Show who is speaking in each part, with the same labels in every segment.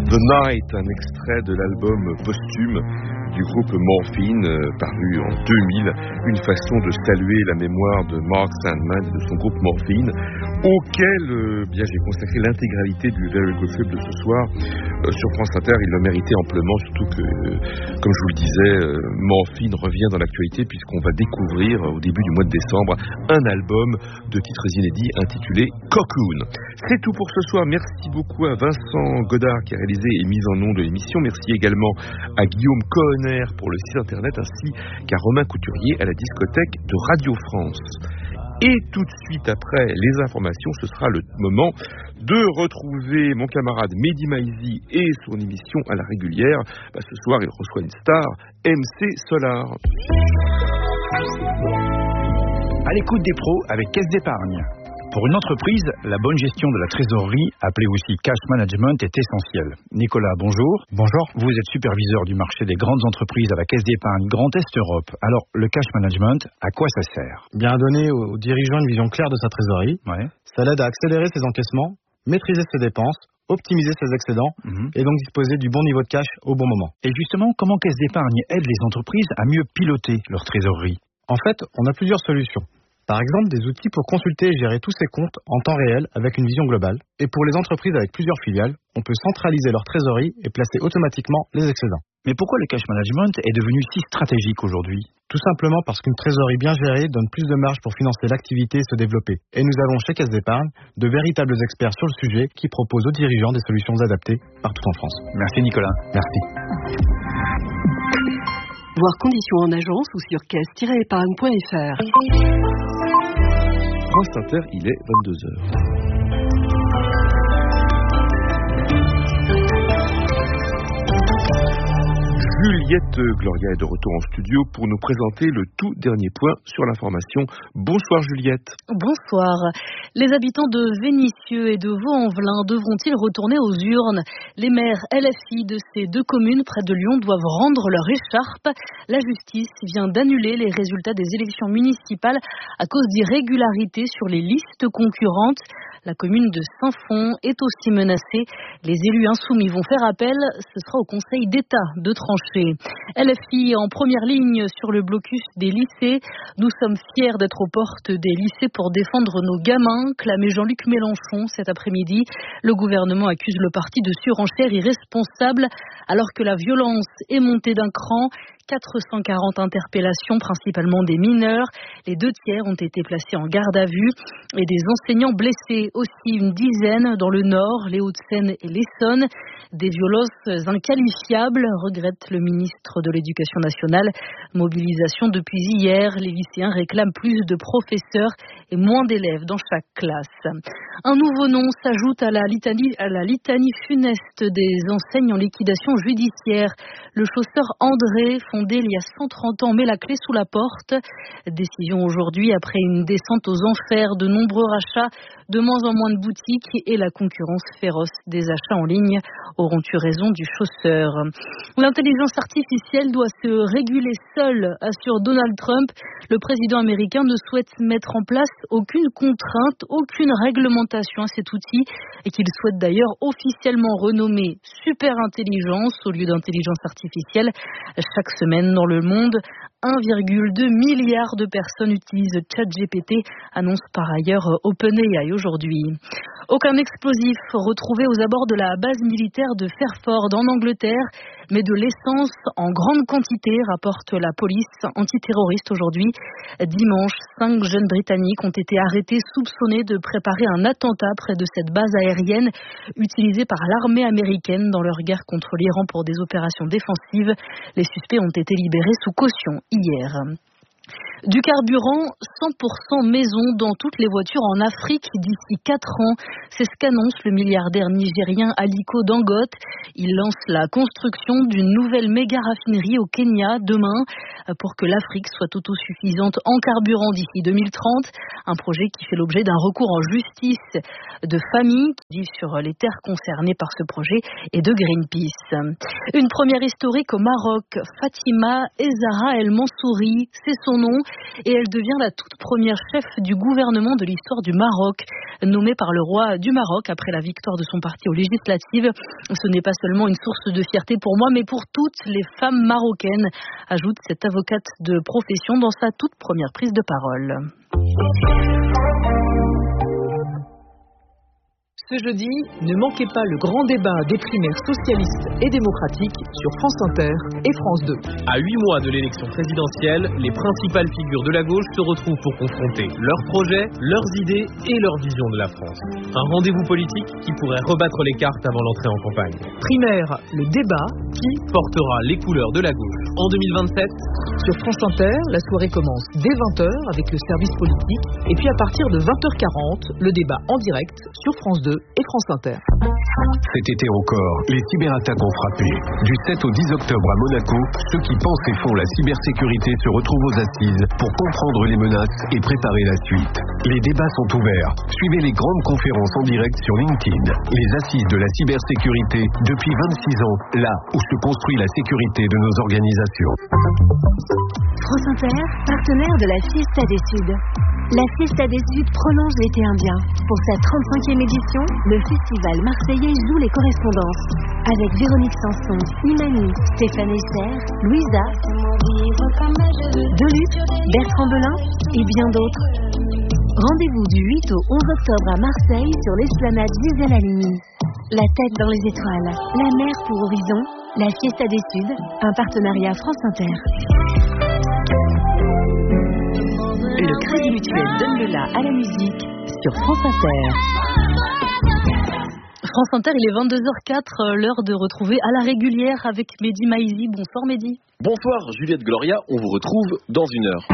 Speaker 1: The Night, un extrait de l'album posthume du groupe Morphine, paru en 2000, une façon de saluer la mémoire de Mark Sandman et de son groupe Morphine, auquel j'ai consacré l'intégralité du Very Good Trip de ce soir. Sur France Inter, il le méritait amplement, surtout que, comme je vous le disais, Morphine revient dans l'actualité puisqu'on va découvrir au début du mois de décembre un album de titres inédits intitulé Cocoon. C'est tout pour ce soir. Merci beaucoup à Vincent Godard qui a réalisé et mis en ondes de l'émission. Merci également à Guillaume Cohenner pour le site internet ainsi qu'à Romain Couturier à la discothèque de Radio France. Et tout de suite après les informations, ce sera le moment de retrouver mon camarade Mehdi Maizi et son émission à la régulière. Ce soir, il reçoit une star, MC Solar.
Speaker 2: À l'écoute des pros avec Caisse d'Épargne. Pour une entreprise, la bonne gestion de la trésorerie, appelée aussi cash management, est essentielle. Nicolas, bonjour.
Speaker 3: Bonjour.
Speaker 2: Vous êtes superviseur du marché des grandes entreprises à la Caisse d'Épargne Grand Est Europe. Alors, le cash management, à quoi ça sert ?
Speaker 3: Bien à donner aux dirigeants une vision claire de sa trésorerie.
Speaker 2: Ouais.
Speaker 3: Ça l'aide à accélérer ses encaissements, maîtriser ses dépenses, optimiser ses excédents et donc disposer du bon niveau de cash au bon moment.
Speaker 2: Et justement, comment Caisse d'Épargne aide les entreprises à mieux piloter leur trésorerie ?
Speaker 3: En fait, on a plusieurs solutions. Par exemple, des outils pour consulter et gérer tous ces comptes en temps réel avec une vision globale. Et pour les entreprises avec plusieurs filiales, on peut centraliser leur trésorerie et placer automatiquement les excédents.
Speaker 2: Mais pourquoi le cash management est devenu si stratégique aujourd'hui ?
Speaker 3: Tout simplement parce qu'une trésorerie bien gérée donne plus de marge pour financer l'activité et se développer. Et nous avons chez Caisse d'Épargne de véritables experts sur le sujet qui proposent aux dirigeants des solutions adaptées partout en France.
Speaker 2: Merci Nicolas.
Speaker 3: Merci.
Speaker 4: Voir conditions en agence ou sur caisse-épargne.fr.
Speaker 1: France Inter, il est 22h. Juliette Gloria est de retour en studio pour nous présenter le tout dernier point sur l'information. Bonsoir Juliette.
Speaker 5: Bonsoir. Les habitants de Vénissieux et de Vaux-en-Velin devront-ils retourner aux urnes ? Les maires LFI de ces deux communes près de Lyon doivent rendre leur écharpe. La justice vient d'annuler les résultats des élections municipales à cause d'irrégularités sur les listes concurrentes. La commune de Saint-Fond est aussi menacée. Les élus insoumis vont faire appel. Ce sera au Conseil d'État de trancher. LFI en première ligne sur le blocus des lycées. Nous sommes fiers d'être aux portes des lycées pour défendre nos gamins, clamait Jean-Luc Mélenchon cet après-midi. Le gouvernement accuse le parti de surenchère irresponsable alors que la violence est montée d'un cran. 440 interpellations, principalement des mineurs. Les 2/3 ont été placés en garde à vue et des enseignants blessés, aussi une dizaine dans le Nord, les Hauts-de-Seine et l'Essonne. Des violences inqualifiables, regrette le ministre de l'Éducation nationale. Mobilisation depuis hier, les lycéens réclament plus de professeurs et moins d'élèves dans chaque classe. Un nouveau nom s'ajoute à la litanie funeste des enseignes en liquidation judiciaire. Le chausseur André, fondé il y a 130 ans, met la clé sous la porte. Décision aujourd'hui après une descente aux enfers, de nombreux rachats, de moins en moins de boutiques et la concurrence féroce des achats en ligne auront eu raison du chausseur. L'intelligence artificielle doit se réguler seule, assure Donald Trump. Le président américain ne souhaite mettre en place aucune contrainte, aucune réglementation à cet outil et qu'il souhaite d'ailleurs officiellement renommer superintelligence au lieu d'intelligence artificielle. Chaque semaine dans le monde, 1,2 milliard de personnes utilisent ChatGPT, annonce par ailleurs OpenAI aujourd'hui. Aucun explosif retrouvé aux abords de la base militaire de Fairford en Angleterre, mais de l'essence en grande quantité, rapporte la police antiterroriste aujourd'hui. Dimanche, 5 jeunes Britanniques ont été arrêtés soupçonnés de préparer un attentat près de cette base aérienne utilisée par l'armée américaine dans leur guerre contre l'Iran pour des opérations défensives. Les suspects ont été libérés sous caution hier. Du carburant 100% maison dans toutes les voitures en Afrique d'ici 4 ans. C'est ce qu'annonce le milliardaire nigérien Aliko Dangote. Il lance la construction d'une nouvelle méga raffinerie au Kenya demain pour que l'Afrique soit autosuffisante en carburant d'ici 2030. Un projet qui fait l'objet d'un recours en justice de familles qui vivent sur les terres concernées par ce projet et de Greenpeace. Une première historique au Maroc. Fatima Ezara El Mansouri, c'est son nom. et elle devient la toute première chef du gouvernement de l'histoire du Maroc, nommée par le roi du Maroc après la victoire de son parti aux législatives. Ce n'est pas seulement une source de fierté pour moi, mais pour toutes les femmes marocaines, ajoute cette avocate de profession dans sa toute première prise de parole.
Speaker 6: Ce jeudi, ne manquez pas le grand débat des primaires socialistes et démocratiques sur France Inter et France 2.
Speaker 7: À 8 mois de l'élection présidentielle, les principales figures de la gauche se retrouvent pour confronter leurs projets, leurs idées et leur vision de la France. Un rendez-vous politique qui pourrait rebattre les cartes avant l'entrée en campagne.
Speaker 6: Primaire, le débat
Speaker 7: Qui portera les couleurs de la gauche en 2027 ?
Speaker 6: Sur France Inter, la soirée commence dès 20h avec le service politique et puis à partir de 20h40, le débat en direct sur France 2 et France Inter.
Speaker 8: Cet été encore, les cyberattaques ont frappé. Du 7 au 10 octobre à Monaco, ceux qui pensent et font la cybersécurité se retrouvent aux assises pour comprendre les menaces et préparer la suite. Les débats sont ouverts. Suivez les grandes conférences en direct sur LinkedIn. Les assises de la cybersécurité depuis 26 ans, là où se construit la sécurité de nos organisations.
Speaker 9: France Inter, partenaire de la Fiesta des Suds. La Fiesta des Suds prolonge l'été indien. Pour sa 35e édition, le festival marseillais joue les correspondances. Avec Véronique Sanson, Imani, Stéphane Esser, Louisa, Deluxe, Bertrand Belin et bien d'autres. Rendez-vous du 8 au 11 octobre à Marseille sur l'esplanade Gisèle Halimi. La tête dans les étoiles, la mer pour horizon, la Fiesta des Suds, un partenariat France Inter. Le Crédit Mutuel donne le la à la musique sur France Inter.
Speaker 5: France Inter, il est 22h04, l'heure de retrouver à la régulière avec Mehdi Maizi. Bonsoir Mehdi.
Speaker 10: Bonsoir Juliette Gloria, on vous retrouve dans une heure.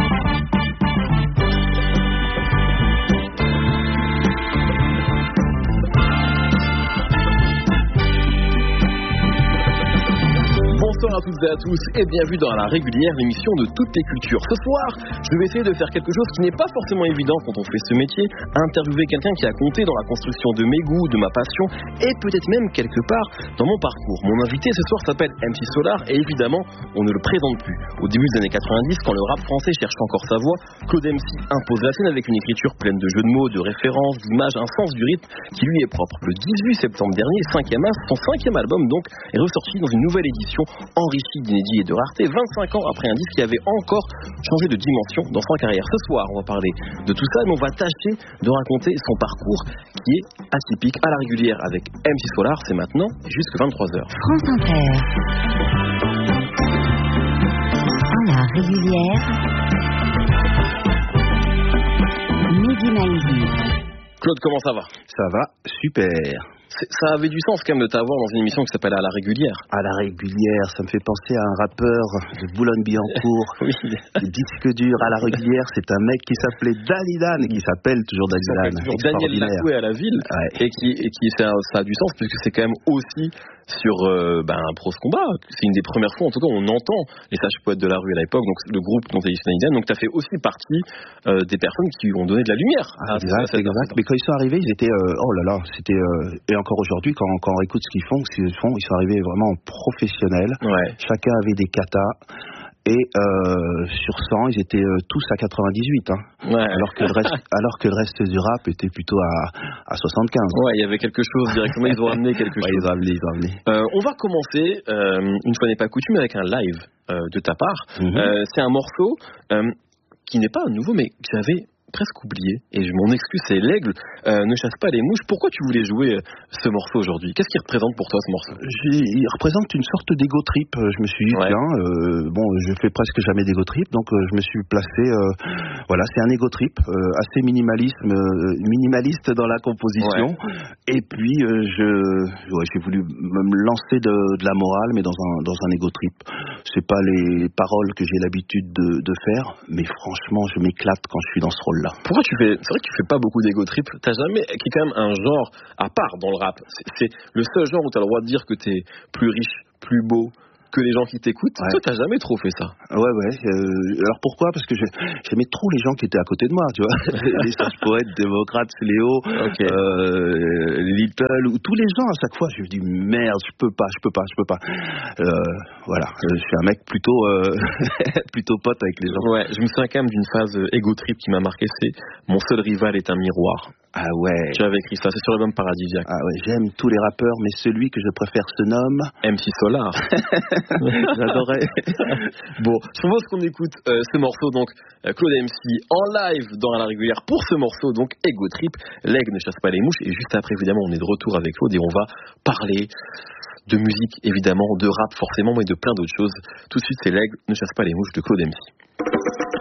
Speaker 10: Bonsoir à toutes et à tous et bienvenue dans la régulière, l'émission de toutes les cultures. Ce soir, je vais essayer de faire quelque chose qui n'est pas forcément évident quand on fait ce métier, interviewer quelqu'un qui a compté dans la construction de mes goûts, de ma passion et peut-être même quelque part dans mon parcours. Mon invité ce soir s'appelle MC Solar et évidemment, on ne le présente plus. Au début des années 90, quand le rap français cherche encore sa voix, Claude MC impose la scène avec une écriture pleine de jeux de mots, de références, d'images, un sens du rythme qui lui est propre. Le 18 septembre dernier, son cinquième album donc, est ressorti dans une nouvelle édition enrichi d'inédits et de rareté, 25 ans après un disque qui avait encore changé de dimension dans sa carrière. Ce soir, on va parler de tout ça, mais on va tâcher de raconter son parcours qui est atypique à la régulière avec MC Solar. C'est maintenant jusqu'à 23h.
Speaker 9: France Inter. À la régulière. Mehdi Maizi.
Speaker 10: Claude, comment ça va ?
Speaker 11: Ça va, super.
Speaker 10: Ça avait du sens quand même de t'avoir dans une émission qui s'appelle À la régulière.
Speaker 11: À la régulière, ça me fait penser à un rappeur de Boulogne-Billancourt.
Speaker 10: Oui.
Speaker 11: Le disque dur À la régulière, c'est un mec qui s'appelait Dalilan et qui s'appelle toujours Dalilan.
Speaker 10: Daniel Lacoué à la ville, ouais. et ça a du sens puisque c'est quand même aussi sur un prose combat. C'est une des premières fois, en tout cas, on entend les sages poètes de la rue à l'époque, donc le groupe dont est issu Dalilan. Donc tu as fait aussi partie des personnes qui ont donné de la lumière.
Speaker 11: Exact. Mais quand ils sont arrivés, ils étaient c'était et encore aujourd'hui, quand on écoute ce qu'ils font, ils sont arrivés vraiment professionnels.
Speaker 10: Ouais.
Speaker 11: Chacun avait des katas. Et sur 100, ils étaient tous à 98, hein.
Speaker 10: Ouais.
Speaker 11: Alors que le reste du rap était plutôt à 75.
Speaker 10: Ouais, il y avait quelque chose directement, ils ont amené quelque chose.
Speaker 11: Ils ont amené.
Speaker 10: On va commencer, une fois n'est pas coutume, avec un live de ta part. Mm-hmm. C'est un morceau qui n'est pas nouveau, mais que j'avais presque oublié, et mon excuse c'est l'aigle ne chasse pas les mouches. Pourquoi tu voulais jouer ce morceau aujourd'hui ? Qu'est-ce qu'il représente pour toi ce morceau ?
Speaker 11: Il représente une sorte d'ego trip. Je me suis dit je fais presque jamais d'ego trip, donc je me suis placé c'est un ego trip assez minimaliste dans la composition, et puis j'ai voulu me lancer de la morale, mais dans un ego trip. C'est pas les paroles que j'ai l'habitude de faire, mais franchement je m'éclate quand je suis dans ce rôle.
Speaker 10: Pourquoi c'est vrai que tu fais pas beaucoup d'ego trip, qui est quand même un genre à part dans le rap. C'est le seul genre où tu as le droit de dire que tu es plus riche, plus beau, que les gens qui t'écoutent. Toi, t'as jamais trop fait ça.
Speaker 11: Ouais. Alors pourquoi? Parce que j'aimais trop les gens qui étaient à côté de moi, tu vois. Les sages poètes, démocrates, Léo, Little, ou tous les gens à chaque fois. Je me dis merde, je peux pas. Voilà, je suis un mec plutôt pote avec les gens.
Speaker 10: Ouais, je me souviens quand même d'une phase ego trip qui m'a marqué, c'est mon seul rival est un miroir.
Speaker 11: Ah ouais.
Speaker 10: Tu avais écrit ça, c'est sur l'album Paradisiaque.
Speaker 11: Ah ouais, j'aime tous les rappeurs, mais celui que je préfère se nomme
Speaker 10: MC Solar.
Speaker 11: J'adorais.
Speaker 10: Bon, je propose qu'on écoute ce morceau, donc Claude MC en live dans la régulière pour ce morceau, donc Ego Trip. L'aigle ne chasse pas les mouches. Et juste après, évidemment, on est de retour avec Claude et on va parler de musique, évidemment, de rap forcément, mais de plein d'autres choses. Tout de suite, c'est L'aigle ne chasse pas les mouches de Claude MC.